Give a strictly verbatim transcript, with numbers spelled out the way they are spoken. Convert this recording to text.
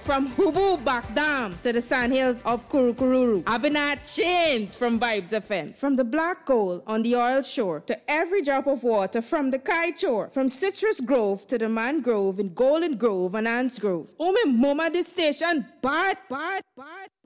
From Hubu Bakdam to the sandhills of Kurukururu, I've not changed from Vibes F M. From the black gold on the oil shore to every drop of water from the kite shore. From Citrus Grove to the mangrove in Golden Grove and Ants Grove. Oh, me mama, this station bad, bad, bad.